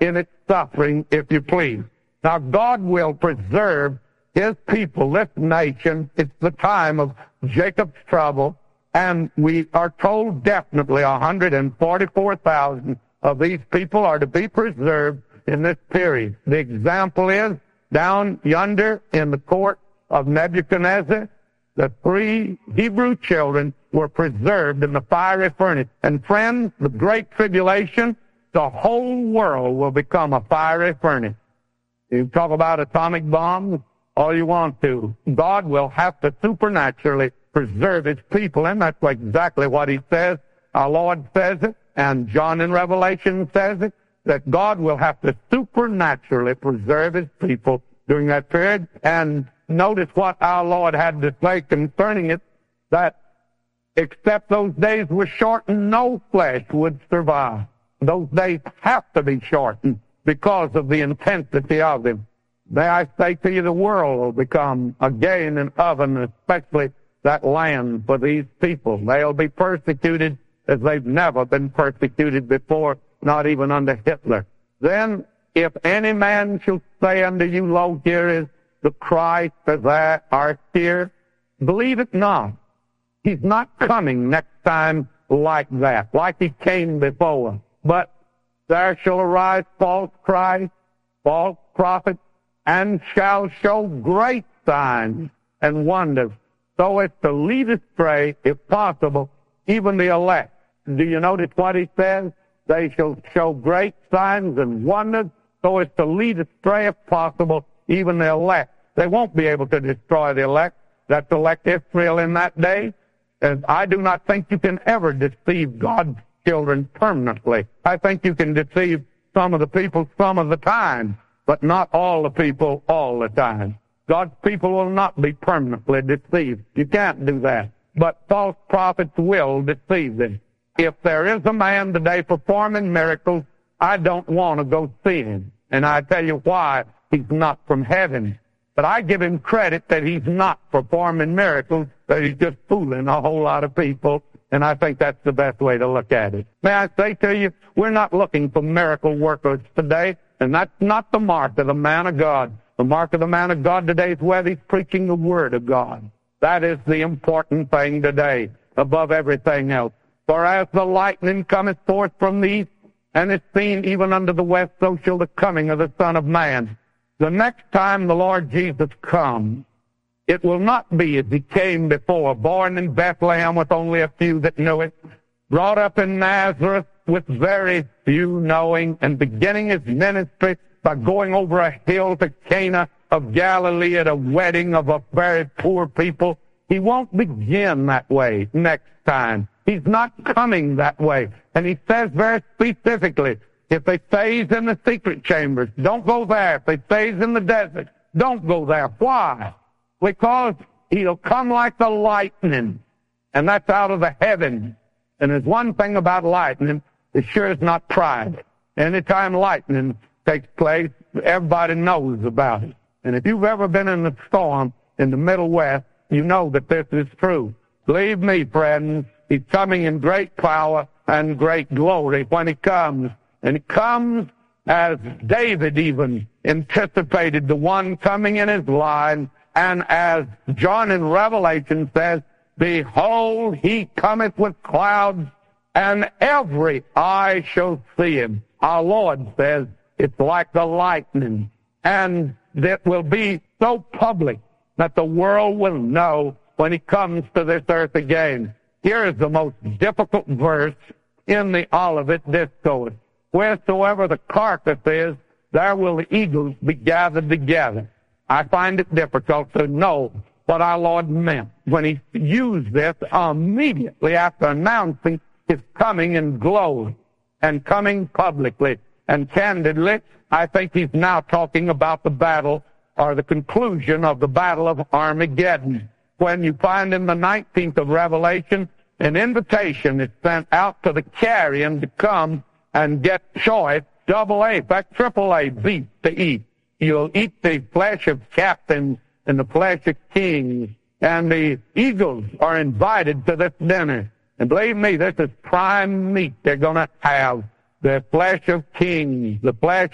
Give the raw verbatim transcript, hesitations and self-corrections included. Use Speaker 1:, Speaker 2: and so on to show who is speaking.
Speaker 1: in its suffering, if you please. Now, God will preserve his people, this nation. It's the time of Jacob's trouble, and we are told definitely one hundred forty-four thousand of these people are to be preserved in this period. The example is down yonder in the court of Nebuchadnezzar, the three Hebrew children were preserved in the fiery furnace. And friends, the great tribulation, the whole world will become a fiery furnace. You talk about atomic bombs all you want to. God will have to supernaturally preserve his people, and that's exactly what he says. Our Lord says it, and John in Revelation says it, that God will have to supernaturally preserve his people during that period. And notice what our Lord had to say concerning it, that except those days were shortened, no flesh would survive. Those days have to be shortened because of the intensity of them. May I say to you, the world will become again an oven, especially that land for these people. They'll be persecuted as they've never been persecuted before, not even under Hitler. Then, if any man shall say unto you, lo, here is the Christ as thou art here, believe it not. He's not coming next time like that, like he came before. But there shall arise false Christ, false prophets, and shall show great signs and wonders, so as to lead astray, if possible, even the elect. Do you notice what he says? They shall show great signs and wonders, so as to lead astray, if possible, even the elect. They won't be able to destroy the elect. That's elect Israel in that day. And I do not think you can ever deceive God's children permanently. I think you can deceive some of the people some of the time, but not all the people all the time. God's people will not be permanently deceived. You can't do that. But false prophets will deceive them. If there is a man today performing miracles, I don't want to go see him. And I tell you why. He's not from heaven. But I give him credit that he's not performing miracles, that he's just fooling a whole lot of people. And I think that's the best way to look at it. May I say to you, we're not looking for miracle workers today, and that's not the mark of the man of God. The mark of the man of God today is whether he's preaching the Word of God. That is the important thing today, above everything else. For as the lightning cometh forth from the east, and is seen even unto the west, so shall the coming of the Son of Man. The next time the Lord Jesus comes, it will not be as he came before, born in Bethlehem with only a few that knew it, brought up in Nazareth with very few knowing, and beginning his ministry by going over a hill to Cana of Galilee at a wedding of a very poor people. He won't begin that way next time. He's not coming that way. And he says very specifically, if they stays in the secret chambers, don't go there. If they stays in the desert, don't go there. Why? Because he'll come like the lightning, and that's out of the heavens. And there's one thing about lightning, it sure is not pride. Anytime lightning takes place, everybody knows about it. And if you've ever been in a storm in the Middle West, you know that this is true. Believe me, friends, he's coming in great power and great glory when he comes. And he comes as David even anticipated the one coming in his line. And as John in Revelation says, behold, he cometh with clouds, and every eye shall see him. Our Lord says it's like the lightning. And it will be so public that the world will know when he comes to this earth again. Here is the most difficult verse in the Olivet Discourse. Wheresoever the carcass is, there will the eagles be gathered together. I find it difficult to know what our Lord meant when he used this immediately after announcing his coming in glory and coming publicly. And candidly, I think he's now talking about the battle or the conclusion of the battle of Armageddon. When you find in the nineteenth of Revelation, an invitation is sent out to the carrion to come and get choice, double A, in fact, triple A beef to eat. You'll eat the flesh of captains and the flesh of kings, and the eagles are invited to this dinner. And believe me, this is prime meat they're going to have. The flesh of kings, the flesh